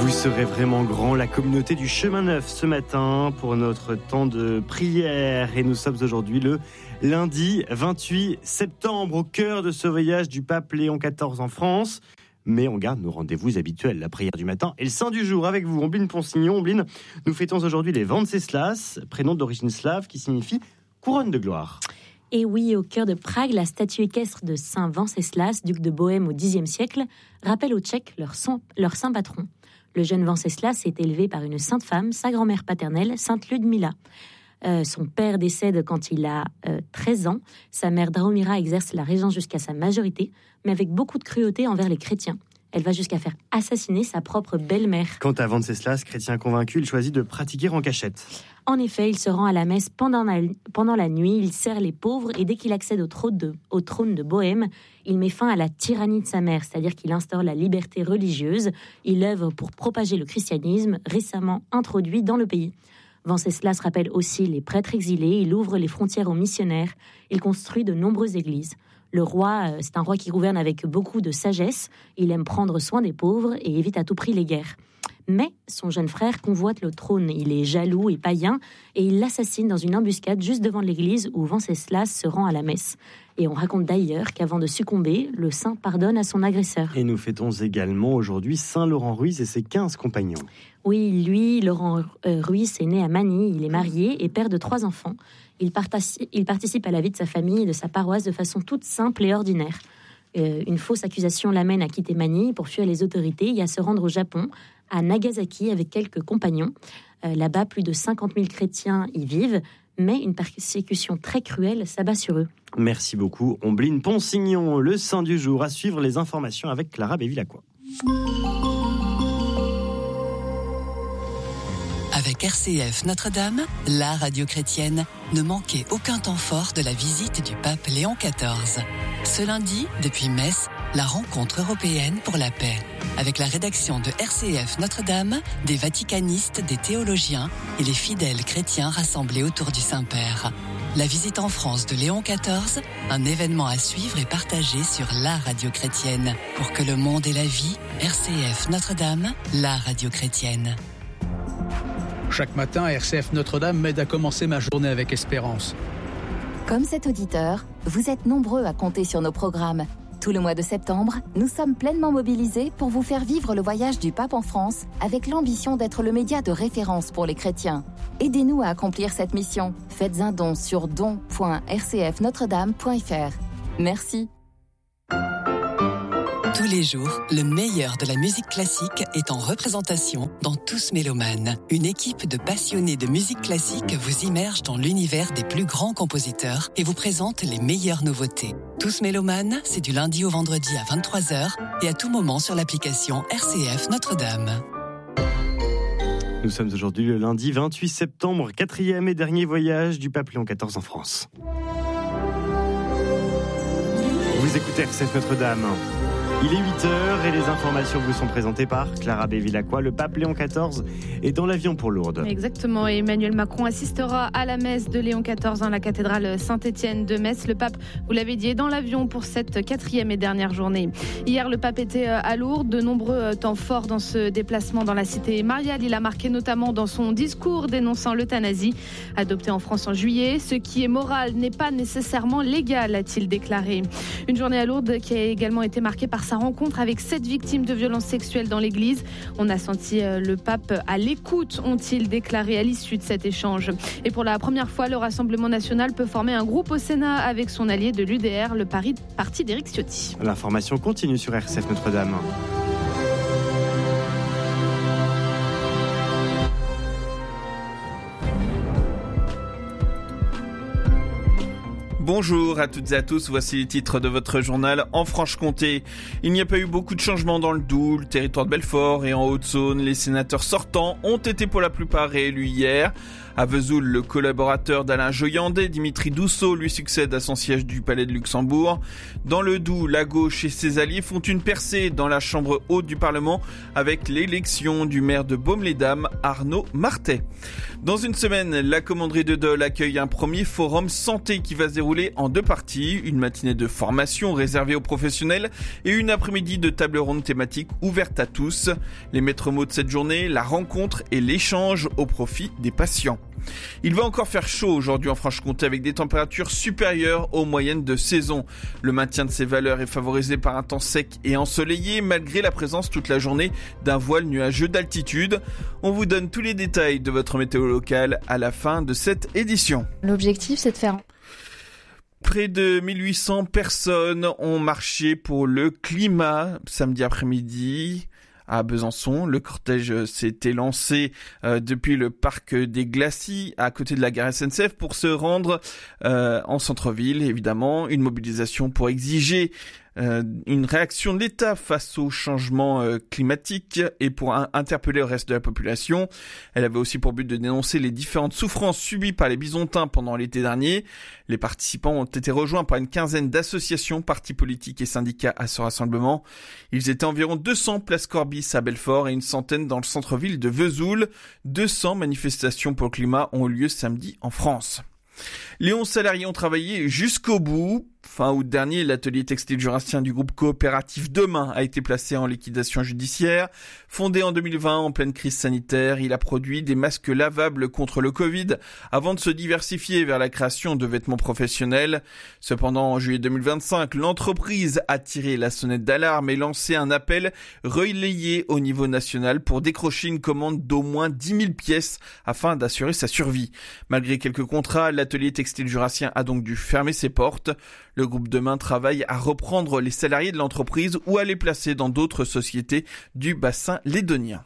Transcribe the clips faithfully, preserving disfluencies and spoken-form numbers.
Vous serez vraiment grand, la communauté du Chemin Neuf ce matin pour notre temps de prière. Et nous sommes aujourd'hui le lundi vingt-huit septembre, au cœur de ce voyage du pape Léon quatorze en France. Mais on garde nos rendez-vous habituels, la prière du matin et le saint du jour avec vous. Ombline Ponsignon, Ombline, nous fêtons aujourd'hui les Venceslas, prénom d'origine slave qui signifie couronne de gloire. Et oui, au cœur de Prague, la statue équestre de saint Venceslas, duc de Bohême au dixième siècle, rappelle aux Tchèques leur, son, leur saint patron. Le jeune Venceslas est élevé par une sainte femme, sa grand-mère paternelle, sainte Ludmila. Euh, son père décède quand il a euh, treize ans. Sa mère Drahomira exerce la régence jusqu'à sa majorité, mais avec beaucoup de cruauté envers les chrétiens. Elle va jusqu'à faire assassiner sa propre belle-mère. Quant à Venceslas, chrétien convaincu, il choisit de pratiquer en cachette. En effet, il se rend à la messe pendant la, pendant la nuit, il sert les pauvres et dès qu'il accède au trône, de, au trône de Bohême, il met fin à la tyrannie de sa mère, c'est-à-dire qu'il instaure la liberté religieuse. Il œuvre pour propager le christianisme récemment introduit dans le pays. Venceslas rappelle aussi les prêtres exilés, il ouvre les frontières aux missionnaires, il construit de nombreuses églises. Le roi, c'est un roi qui gouverne avec beaucoup de sagesse, il aime prendre soin des pauvres et évite à tout prix les guerres. Mais son jeune frère convoite le trône, il est jaloux et païen et il l'assassine dans une embuscade juste devant l'église où Venceslas se rend à la messe. Et on raconte d'ailleurs qu'avant de succomber, le saint pardonne à son agresseur. Et nous fêtons également aujourd'hui Saint Laurent Ruiz et ses quinze compagnons. Oui, lui, Laurent euh, Ruiz est né à Manille, il est marié et père de trois enfants. Il, partaci- il participe à la vie de sa famille et de sa paroisse de façon toute simple et ordinaire. Euh, une fausse accusation l'amène à quitter Manille pour fuir les autorités et à se rendre au Japon, à Nagasaki avec quelques compagnons. Euh, là-bas, plus de cinquante mille chrétiens y vivent, mais une persécution très cruelle s'abat sur eux. Merci beaucoup, Ombline Ponsignon. Le saint du jour, à suivre les informations avec Clara Bévilacqua. Avec R C F Notre-Dame, la radio chrétienne, ne manquez aucun temps fort de la visite du pape Léon quatorze. Ce lundi, depuis Metz, la rencontre européenne pour la paix. Avec la rédaction de R C F Notre-Dame, des vaticanistes, des théologiens et les fidèles chrétiens rassemblés autour du Saint-Père. La visite en France de Léon quatorze, un événement à suivre et partager sur la radio chrétienne. Pour que le monde ait la vie, R C F Notre-Dame, la radio chrétienne. Chaque matin, R C F Notre-Dame m'aide à commencer ma journée avec espérance. Comme cet auditeur, vous êtes nombreux à compter sur nos programmes. Tout le mois de septembre, nous sommes pleinement mobilisés pour vous faire vivre le voyage du pape en France avec l'ambition d'être le média de référence pour les chrétiens. Aidez-nous à accomplir cette mission. Faites un don sur don point r c f notre dame point f r. Merci. Tous les jours, le meilleur de la musique classique est en représentation dans Tous Mélomanes. Une équipe de passionnés de musique classique vous immerge dans l'univers des plus grands compositeurs et vous présente les meilleures nouveautés. Tous Mélomanes, c'est du lundi au vendredi à vingt-trois heures et à tout moment sur l'application R C F Notre-Dame. Nous sommes aujourd'hui le lundi vingt-huit septembre, quatrième et dernier voyage du pape Léon quatorze en France. Vous écoutez R C F Notre-Dame. Il est huit heures et les informations vous sont présentées par Clara Bévilacqua. Le pape Léon quatorze est dans l'avion pour Lourdes. Exactement, et Emmanuel Macron assistera à la messe de Léon quatorze dans la cathédrale Saint-Étienne de Metz. Le pape, vous l'avez dit, est dans l'avion pour cette quatrième et dernière journée. Hier, le pape était à Lourdes. De nombreux temps forts dans ce déplacement dans la cité mariale. Il a marqué notamment dans son discours dénonçant l'euthanasie, adoptée en France en juillet. Ce qui est moral n'est pas nécessairement légal, a-t-il déclaré. Une journée à Lourdes qui a également été marquée par sa rencontre avec sept victimes de violences sexuelles dans l'église. On a senti le pape à l'écoute, ont-ils déclaré à l'issue de cet échange. Et pour la première fois, le Rassemblement national peut former un groupe au Sénat avec son allié de l'U D R, le parti d'Éric Ciotti. L'information continue sur R C F Notre-Dame. Bonjour à toutes et à tous, voici les titres de votre journal en Franche-Comté. Il n'y a pas eu beaucoup de changements dans le Doubs, le territoire de Belfort et en Haute-Saône. Les sénateurs sortants ont été pour la plupart réélus hier. À Vesoul, le collaborateur d'Alain Joyandet, Dimitri Dousseau, lui succède à son siège du Palais de Luxembourg. Dans le Doubs, la gauche et ses alliés font une percée dans la chambre haute du Parlement avec l'élection du maire de Baume-les-Dames, Arnaud Martet. Dans une semaine, la commanderie de Dole accueille un premier forum santé qui va se dérouler déroulée en deux parties, une matinée de formation réservée aux professionnels et une après-midi de table ronde thématique ouverte à tous. Les maîtres mots de cette journée, la rencontre et l'échange au profit des patients. Il va encore faire chaud aujourd'hui en Franche-Comté avec des températures supérieures aux moyennes de saison. Le maintien de ces valeurs est favorisé par un temps sec et ensoleillé malgré la présence toute la journée d'un voile nuageux d'altitude. On vous donne tous les détails de votre météo locale à la fin de cette édition. L'objectif, c'est de faire... Près de mille huit cents personnes ont marché pour le climat samedi après-midi. À Besançon, le cortège s'était lancé euh, depuis le parc des Glacis à côté de la gare S N C F pour se rendre euh, en centre-ville, évidemment. Une mobilisation pour exiger euh, une réaction de l'État face au changement euh, climatique et pour un, interpeller le reste de la population. Elle avait aussi pour but de dénoncer les différentes souffrances subies par les Bisontins pendant l'été dernier. Les participants ont été rejoints par une quinzaine d'associations, partis politiques et syndicats à ce rassemblement. Ils étaient environ deux cents place Corbis à Belfort et une centaine dans le centre-ville de Vesoul. deux cents manifestations pour le climat ont eu lieu samedi en France. Les onze salariés ont travaillé jusqu'au bout. Fin août dernier, l'atelier textile jurassien du groupe coopératif Demain a été placé en liquidation judiciaire. Fondé en deux mille vingt en pleine crise sanitaire, il a produit des masques lavables contre le Covid avant de se diversifier vers la création de vêtements professionnels. Cependant, en juillet deux mille vingt-cinq, l'entreprise a tiré la sonnette d'alarme et lancé un appel relayé au niveau national pour décrocher une commande d'au moins dix mille pièces afin d'assurer sa survie. Malgré quelques contrats, l'atelier textile jurassien a donc dû fermer ses portes. Le groupe Demain travaille à reprendre les salariés de l'entreprise ou à les placer dans d'autres sociétés du bassin lédonien.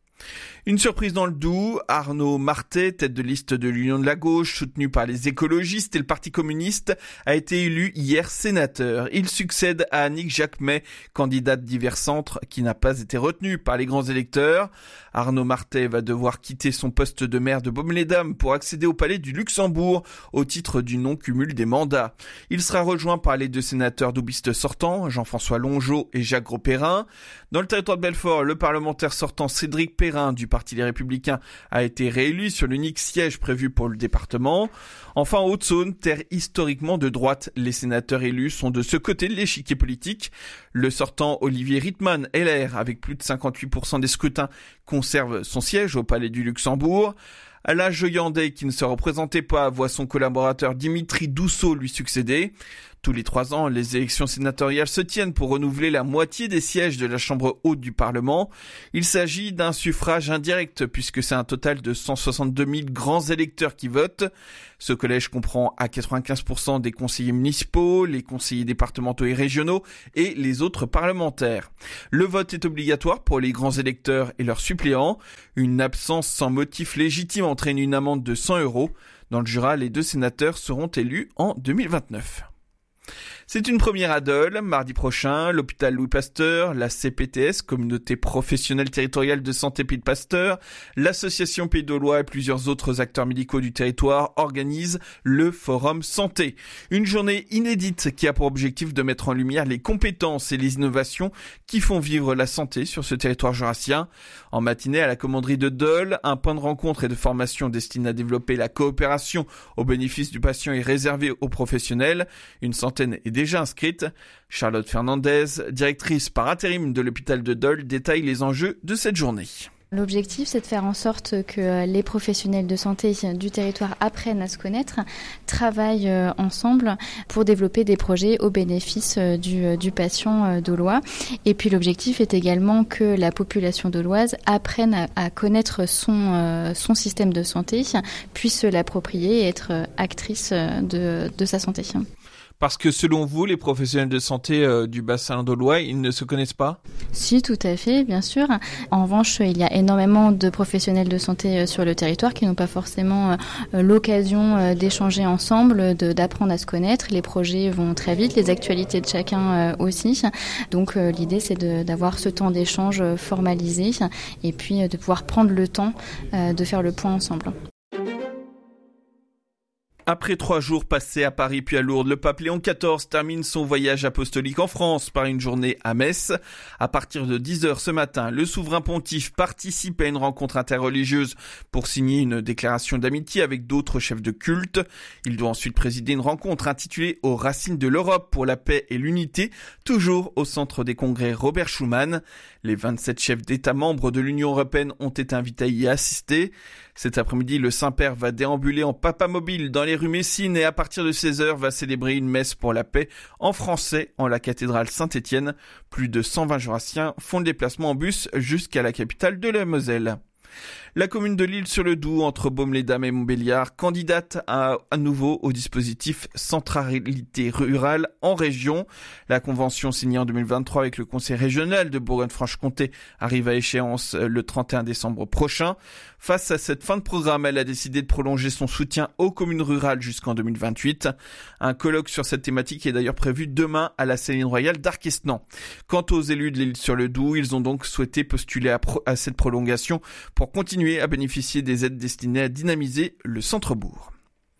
Une surprise dans le Doubs, Arnaud Martet, tête de liste de l'Union de la gauche, soutenu par les écologistes et le Parti communiste, a été élu hier sénateur. Il succède à Annick Jacquemet, candidate d'Hiver Centre, qui n'a pas été retenue par les grands électeurs. Arnaud Martet va devoir quitter son poste de maire de Baume-les-Dames pour accéder au palais du Luxembourg au titre du non-cumul des mandats. Il sera rejoint par les deux sénateurs doubistes sortants, Jean-François Longeau et Jacques Grosperrin. Dans le territoire de Belfort, le parlementaire sortant Cédric Perrin du Parti Les Républicains a été réélu sur l'unique siège prévu pour le département. Enfin, en Haute-Saône, terre historiquement de droite, les sénateurs élus sont de ce côté de l'échiquier politique. Le sortant Olivier Rittmann, L R, avec plus de cinquante-huit pour cent des scrutins, conserve son siège au palais du Luxembourg. Alain Joyandet, qui ne se représentait pas, voit son collaborateur Dimitri Dousseau lui succéder. Tous les trois ans, les élections sénatoriales se tiennent pour renouveler la moitié des sièges de la Chambre haute du Parlement. Il s'agit d'un suffrage indirect puisque c'est un total de cent soixante-deux mille grands électeurs qui votent. Ce collège comprend à quatre-vingt-quinze pour cent des conseillers municipaux, les conseillers départementaux et régionaux et les autres parlementaires. Le vote est obligatoire pour les grands électeurs et leurs suppléants. Une absence sans motif légitime entraîne une amende de cent euros. Dans le Jura, les deux sénateurs seront élus en deux mille vingt-neuf. C'est une première à Dole. Mardi prochain, l'hôpital Louis Pasteur, la C P T S, Communauté professionnelle territoriale de santé Pays de Pasteur, l'association Pays d'Aulois et plusieurs autres acteurs médicaux du territoire organisent le Forum Santé. Une journée inédite qui a pour objectif de mettre en lumière les compétences et les innovations qui font vivre la santé sur ce territoire jurassien. En matinée, à la commanderie de Dole, un point de rencontre et de formation destiné à développer la coopération au bénéfice du patient est réservé aux professionnels. Une centaine est déjà inscrite. Charlotte Fernandez, directrice par intérim de l'hôpital de Dole, détaille les enjeux de cette journée. L'objectif, c'est de faire en sorte que les professionnels de santé du territoire apprennent à se connaître, travaillent ensemble pour développer des projets au bénéfice du, du patient daulois. Et puis l'objectif est également que la population dauloise apprenne à, à connaître son, son système de santé, puisse se l'approprier et être actrice de, de sa santé. Parce que selon vous, les professionnels de santé euh, du bassin daulois, ils ne se connaissent pas ? Si, tout à fait, bien sûr. En revanche, il y a énormément de professionnels de santé sur le territoire qui n'ont pas forcément euh, l'occasion euh, d'échanger ensemble, de, d'apprendre à se connaître. Les projets vont très vite, les actualités de chacun euh, aussi. Donc euh, l'idée, c'est de, d'avoir ce temps d'échange formalisé et puis euh, de pouvoir prendre le temps euh, de faire le point ensemble. Après trois jours passés à Paris puis à Lourdes, le pape Léon quatorze termine son voyage apostolique en France par une journée à Metz. À partir de dix heures ce matin, le souverain pontife participe à une rencontre interreligieuse pour signer une déclaration d'amitié avec d'autres chefs de culte. Il doit ensuite présider une rencontre intitulée « Aux racines de l'Europe pour la paix et l'unité », toujours au centre des congrès Robert Schuman. Les vingt-sept chefs d'État membres de l'Union européenne ont été invités à y assister. Cet après-midi, le Saint-Père va déambuler en papamobile dans les rues Messines et à partir de seize heures va célébrer une messe pour la paix en français en la cathédrale Saint-Étienne. Plus de cent vingt jurassiens font le déplacement en bus jusqu'à la capitale de la Moselle. La commune de L'Isle-sur-le-Doubs, entre Baume-les-Dames et Montbéliard, candidate à, à nouveau au dispositif Centralité rurale en région. La convention signée en deux mille vingt-trois avec le Conseil régional de Bourgogne-Franche-Comté arrive à échéance le trente et un décembre prochain. Face à cette fin de programme, elle a décidé de prolonger son soutien aux communes rurales jusqu'en deux mille vingt-huit. Un colloque sur cette thématique est d'ailleurs prévu demain à la Céline Royale d'Arquesnan. Quant aux élus de L'Isle-sur-le-Doubs, ils ont donc souhaité postuler à, pro- à cette prolongation pour continuer à bénéficier des aides destinées à dynamiser le centre-bourg.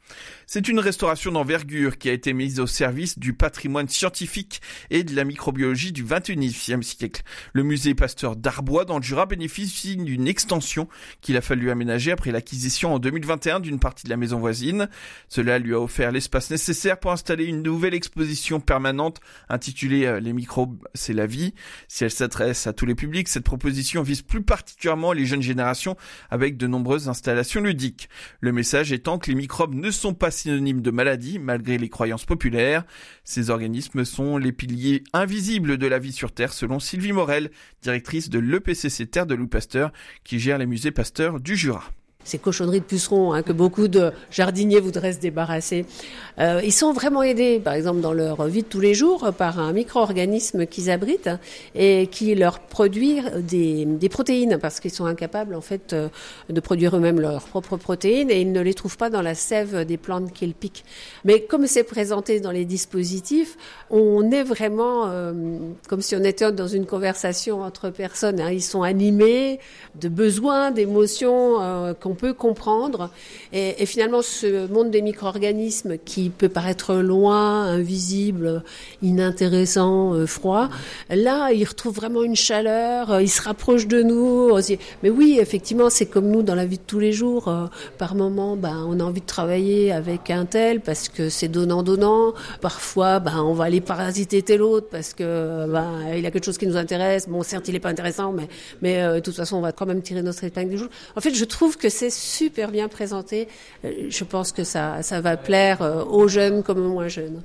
C'est une restauration d'envergure qui a été mise au service du patrimoine scientifique et de la microbiologie du vingt et unième siècle. Le musée Pasteur d'Arbois dans le Jura bénéficie d'une extension qu'il a fallu aménager après l'acquisition en deux mille vingt et un d'une partie de la maison voisine. Cela lui a offert l'espace nécessaire pour installer une nouvelle exposition permanente intitulée « Les microbes, c'est la vie ». Si elle s'adresse à tous les publics, cette proposition vise plus particulièrement les jeunes générations avec de nombreuses installations ludiques. Le message étant que les microbes ne sont pas synonyme de maladie, malgré les croyances populaires. Ces organismes sont les piliers invisibles de la vie sur Terre, selon Sylvie Morel, directrice de l'E P C C Terre de Louis Pasteur, qui gère les musées Pasteur du Jura. Ces cochonneries de pucerons hein, que beaucoup de jardiniers voudraient se débarrasser. Euh, ils sont vraiment aidés, par exemple, dans leur vie de tous les jours, par un micro-organisme qu'ils abritent et qui leur produit des, des protéines, parce qu'ils sont incapables, en fait, de produire eux-mêmes leurs propres protéines et ils ne les trouvent pas dans la sève des plantes qu'ils piquent. Mais comme c'est présenté dans les dispositifs, on est vraiment euh, comme si on était dans une conversation entre personnes. Hein. Ils sont animés de besoins, d'émotions euh, qu'on peut comprendre et, et finalement ce monde des micro-organismes qui peut paraître loin, invisible, inintéressant, euh, froid, là ils retrouvent vraiment une chaleur, euh, ils se rapprochent de nous. On se dit, mais oui, effectivement, c'est comme nous dans la vie de tous les jours. Euh, par moment, ben, on a envie de travailler avec un tel parce que c'est donnant-donnant. Parfois, ben, on va aller parasiter tel autre parce que ben, il a quelque chose qui nous intéresse. Bon, certes, il n'est pas intéressant, mais, mais euh, de toute façon, on va quand même tirer notre épingle du jeu. En fait, je trouve que c'est super bien présenté. Je pense que ça, ça va plaire aux jeunes comme aux moins jeunes.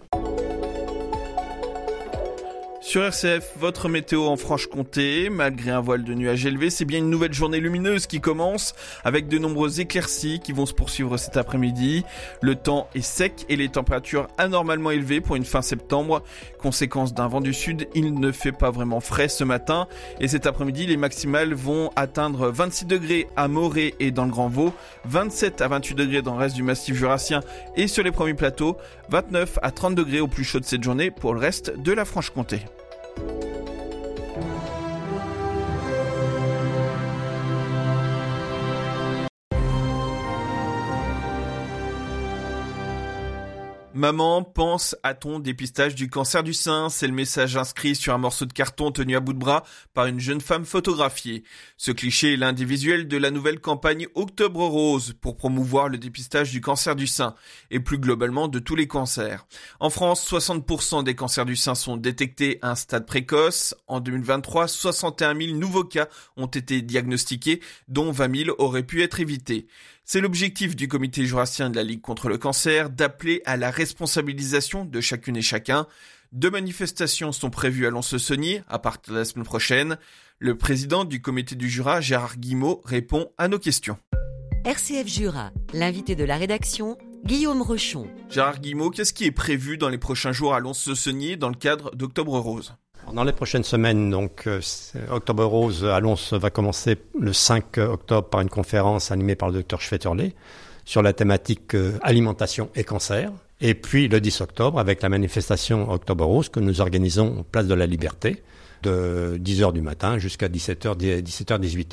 Sur R C F, votre météo en Franche-Comté, malgré un voile de nuages élevé, c'est bien une nouvelle journée lumineuse qui commence avec de nombreuses éclaircies qui vont se poursuivre cet après-midi. Le temps est sec et les températures anormalement élevées pour une fin septembre. Conséquence d'un vent du sud, il ne fait pas vraiment frais ce matin et cet après-midi, les maximales vont atteindre vingt-six degrés à Morée et dans le Grand Vaud, vingt-sept à vingt-huit degrés dans le reste du massif jurassien et sur les premiers plateaux, vingt-neuf à trente degrés au plus chaud de cette journée pour le reste de la Franche-Comté. Maman, pense à ton dépistage du cancer du sein. C'est le message inscrit sur un morceau de carton tenu à bout de bras par une jeune femme photographiée. Ce cliché est l'un des visuels de la nouvelle campagne Octobre Rose pour promouvoir le dépistage du cancer du sein et plus globalement de tous les cancers. En France, soixante pour cent des cancers du sein sont détectés à un stade précoce. En deux mille vingt-trois, soixante et un mille nouveaux cas ont été diagnostiqués, dont vingt mille auraient pu être évités. C'est l'objectif du comité jurassien de la Ligue contre le cancer d'appeler à la responsabilisation de chacune et chacun. Deux manifestations sont prévues à Lons-le-Saunier à partir de la semaine prochaine. Le président du comité du Jura, Gérard Guimot, répond à nos questions. R C F Jura, l'invité de la rédaction, Guillaume Rochon. Gérard Guimot, qu'est-ce qui est prévu dans les prochains jours à Lons-le-Saunier dans le cadre d'Octobre Rose ? Dans les prochaines semaines, donc, euh, Octobre Rose à Lons va commencer le cinq octobre par une conférence animée par le docteur Schwetterle sur la thématique euh, alimentation et cancer. Et puis le dix octobre avec la manifestation Octobre Rose que nous organisons au Place de la Liberté de dix heures du matin jusqu'à dix-sept heures, dix-huit heures.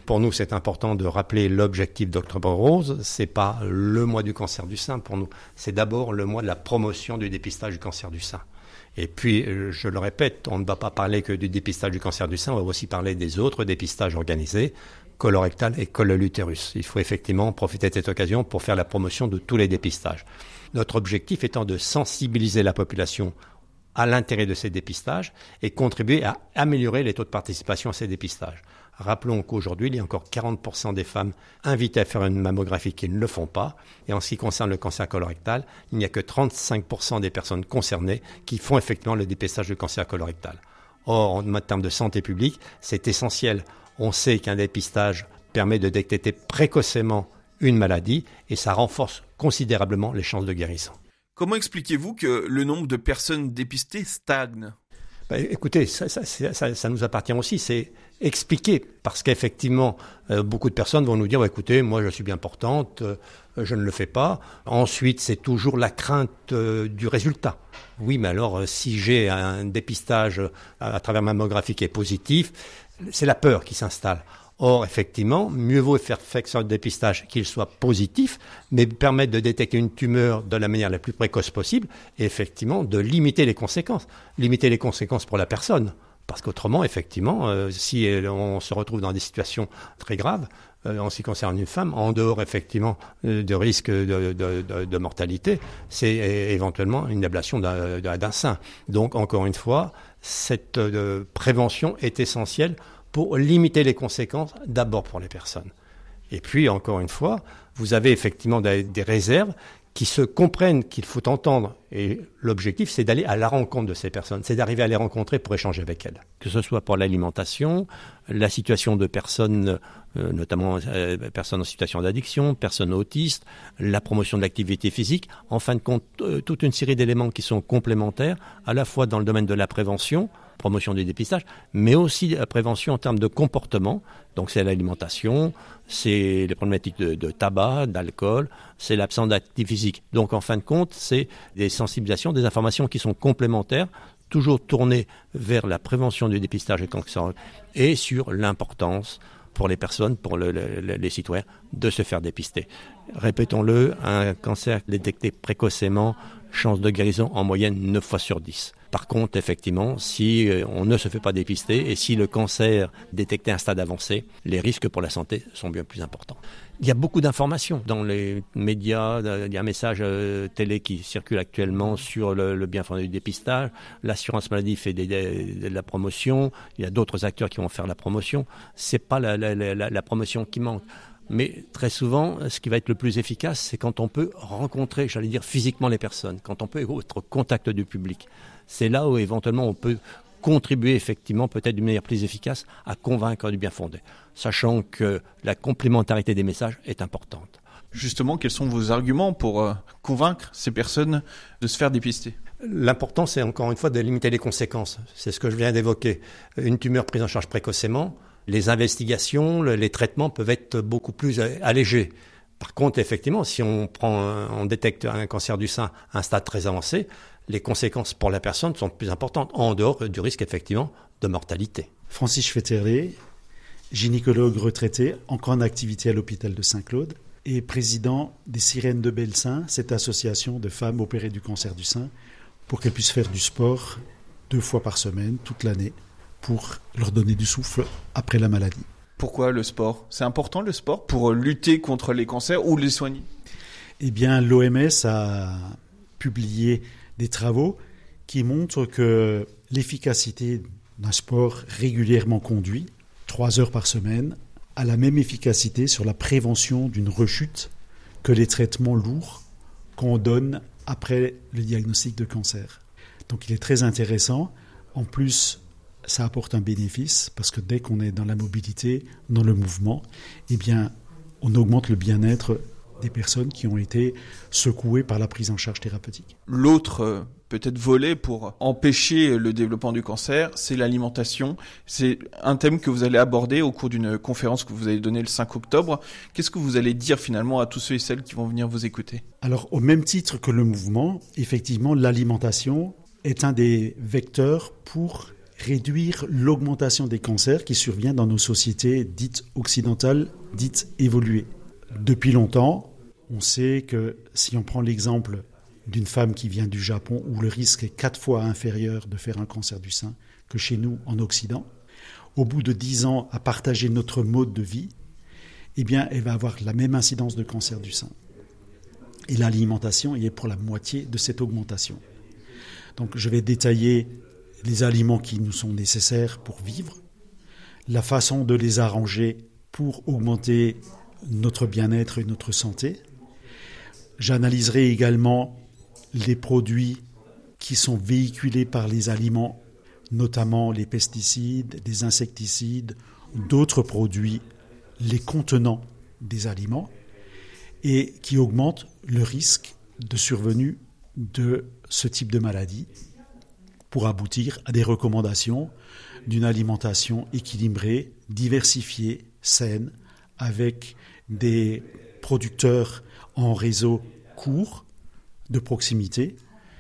pour nous, c'est important de rappeler l'objectif d'Octobre Rose. C'est pas le mois du cancer du sein pour nous. C'est d'abord le mois de la promotion du dépistage du cancer du sein. Et puis, je le répète, on ne va pas parler que du dépistage du cancer du sein, on va aussi parler des autres dépistages organisés, colorectal et col de l'utérus. Il faut effectivement profiter de cette occasion pour faire la promotion de tous les dépistages. Notre objectif étant de sensibiliser la population à l'intérêt de ces dépistages et contribuer à améliorer les taux de participation à ces dépistages. Rappelons qu'aujourd'hui, il y a encore quarante pour cent des femmes invitées à faire une mammographie qui ne le font pas. Et en ce qui concerne le cancer colorectal, il n'y a que trente-cinq pour cent des personnes concernées qui font effectivement le dépistage du cancer colorectal. Or, en termes de santé publique, c'est essentiel. On sait qu'un dépistage permet de détecter précocement une maladie et ça renforce considérablement les chances de guérison. Comment expliquez-vous que le nombre de personnes dépistées stagne ? Bah, écoutez, ça, ça, ça, ça nous appartient aussi, c'est expliquer, parce qu'effectivement, euh, beaucoup de personnes vont nous dire, bah, écoutez, moi je suis bien portante, euh, je ne le fais pas. Ensuite, c'est toujours la crainte euh, du résultat. Oui, mais alors, euh, si j'ai un dépistage à, à travers ma mammographie qui est positif, c'est la peur qui s'installe. Or, effectivement, mieux vaut faire faire ce dépistage qu'il soit positif, mais permettre de détecter une tumeur de la manière la plus précoce possible et effectivement de limiter les conséquences. Limiter les conséquences pour la personne. Parce qu'autrement, effectivement, euh, si on se retrouve dans des situations très graves, euh, en ce qui concerne une femme, en dehors effectivement euh, de risque de, de, de, de mortalité, c'est éventuellement une ablation d'un, d'un sein. Donc, encore une fois, cette euh, prévention est essentielle pour limiter les conséquences, d'abord pour les personnes. Et puis, encore une fois, vous avez effectivement des, des réserves qui se comprennent, qu'il faut entendre. Et l'objectif, c'est d'aller à la rencontre de ces personnes, c'est d'arriver à les rencontrer pour échanger avec elles. Que ce soit pour l'alimentation, la situation de personnes, euh, notamment euh, personnes en situation d'addiction, personnes autistes, la promotion de l'activité physique, en fin de compte, euh, toute une série d'éléments qui sont complémentaires, à la fois dans le domaine de la prévention, promotion du dépistage, mais aussi la prévention en termes de comportement. Donc c'est l'alimentation, c'est les problématiques de, de tabac, d'alcool, c'est l'absence d'activité physique. Donc en fin de compte, c'est des sensibilisations, des informations qui sont complémentaires, toujours tournées vers la prévention du dépistage et cancer et sur l'importance pour les personnes, pour le, le, les citoyens, de se faire dépister. Répétons-le, un cancer détecté précocement, chance de guérison en moyenne neuf fois sur dix. Par contre, effectivement, si on ne se fait pas dépister et si le cancer détecté à un stade avancé, les risques pour la santé sont bien plus importants. Il y a beaucoup d'informations dans les médias, il y a un message euh, télé qui circule actuellement sur le, le bien fondé du dépistage, l'assurance maladie fait des, des, de la promotion, il y a d'autres acteurs qui vont faire la promotion, c'est pas la, la, la, la promotion qui manque. Mais très souvent, ce qui va être le plus efficace, c'est quand on peut rencontrer, j'allais dire, physiquement les personnes, quand on peut être au contact du public. C'est là où éventuellement on peut contribuer effectivement, peut-être d'une manière plus efficace, à convaincre du bien fondé, sachant que la complémentarité des messages est importante. Justement, quels sont vos arguments pour euh, convaincre ces personnes de se faire dépister ? L'important, c'est encore une fois de limiter les conséquences. C'est ce que je viens d'évoquer. Une tumeur prise en charge précocement, les investigations, les traitements peuvent être beaucoup plus allégés. Par contre, effectivement, si on prend, on détecte un cancer du sein à un stade très avancé, les conséquences pour la personne sont plus importantes, en dehors du risque, effectivement, de mortalité. Francis Schwetterlé, gynécologue retraité, encore en activité à l'hôpital de Saint-Claude, et président des Sirènes de Bellesin, cette association de femmes opérées du cancer du sein, pour qu'elles puissent faire du sport deux fois par semaine, toute l'année, pour leur donner du souffle après la maladie. Pourquoi le sport ? C'est important le sport pour lutter contre les cancers ou les soigner ? Eh bien, l'O M S a publié des travaux qui montrent que l'efficacité d'un sport régulièrement conduit, trois heures par semaine, a la même efficacité sur la prévention d'une rechute que les traitements lourds qu'on donne après le diagnostic de cancer. Donc il est très intéressant. En plus, ça apporte un bénéfice parce que dès qu'on est dans la mobilité, dans le mouvement, eh bien, on augmente le bien-être des personnes qui ont été secouées par la prise en charge thérapeutique. L'autre euh, peut-être volet pour empêcher le développement du cancer, c'est l'alimentation. C'est un thème que vous allez aborder au cours d'une conférence que vous allez donner le cinq octobre. Qu'est-ce que vous allez dire finalement à tous ceux et celles qui vont venir vous écouter ? Alors, au même titre que le mouvement, effectivement, l'alimentation est un des vecteurs pour réduire l'augmentation des cancers qui survient dans nos sociétés dites occidentales, dites évoluées. Depuis longtemps, on sait que si on prend l'exemple d'une femme qui vient du Japon, où le risque est quatre fois inférieur de faire un cancer du sein que chez nous en Occident, au bout de dix ans à partager notre mode de vie, eh bien, elle va avoir la même incidence de cancer du sein. Et l'alimentation y est pour la moitié de cette augmentation. Donc, je vais détailler les aliments qui nous sont nécessaires pour vivre, la façon de les arranger pour augmenter notre bien-être et notre santé. J'analyserai également les produits qui sont véhiculés par les aliments, notamment les pesticides, les insecticides, d'autres produits, les contenants des aliments, et qui augmentent le risque de survenue de ce type de maladie, pour aboutir à des recommandations d'une alimentation équilibrée, diversifiée, saine, avec des producteurs en réseau court, de proximité,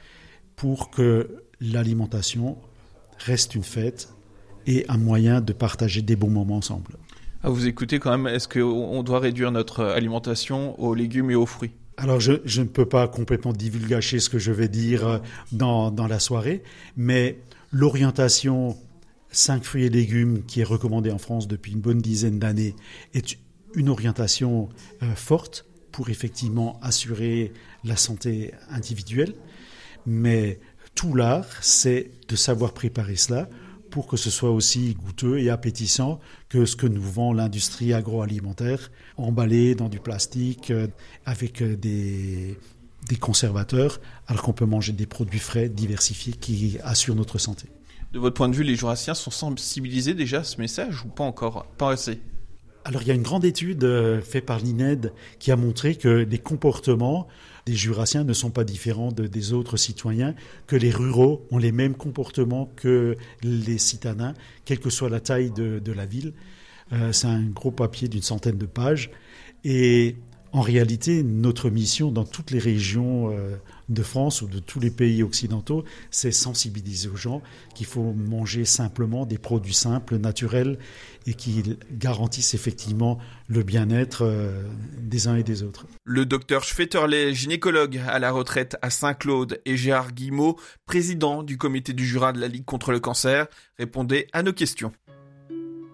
pour que l'alimentation reste une fête et un moyen de partager des bons moments ensemble. Ah, vous écoutez quand même, est-ce qu'on doit réduire notre alimentation aux légumes et aux fruits ? Alors, je, je ne peux pas complètement divulgacher ce que je vais dire dans, dans la soirée, mais l'orientation cinq fruits et légumes qui est recommandée en France depuis une bonne dizaine d'années est une orientation euh, forte pour effectivement assurer la santé individuelle. Mais tout l'art, c'est de savoir préparer cela pour que ce soit aussi goûteux et appétissant que ce que nous vend l'industrie agroalimentaire, emballé dans du plastique, euh, avec des, des conservateurs, alors qu'on peut manger des produits frais, diversifiés, qui assurent notre santé. De votre point de vue, les Jurassiens sont sensibilisés déjà à ce message ou pas encore, pas assez ? Alors, il y a une grande étude euh, faite par l'I N E D qui a montré que les comportements des Jurassiens ne sont pas différents de, des autres citoyens, que les ruraux ont les mêmes comportements que les citadins, quelle que soit la taille de, de la ville. Euh, c'est un gros papier d'une centaine de pages. Et en réalité, notre mission dans toutes les régions euh, de France ou de tous les pays occidentaux, c'est sensibiliser aux gens qu'il faut manger simplement des produits simples, naturels et qui garantissent effectivement le bien-être euh, des uns et des autres. Le docteur Schwetterle, gynécologue à la retraite à Saint-Claude, et Gérard Guillemot, président du comité du Jura de la Ligue contre le cancer, répondaient à nos questions.